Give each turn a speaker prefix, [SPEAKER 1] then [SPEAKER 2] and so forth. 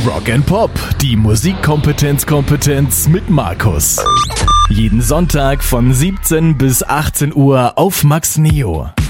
[SPEAKER 1] Rock and Pop, die Musikkompetenz mit Markus. Jeden Sonntag von 17 bis 18 Uhr auf Max Neo.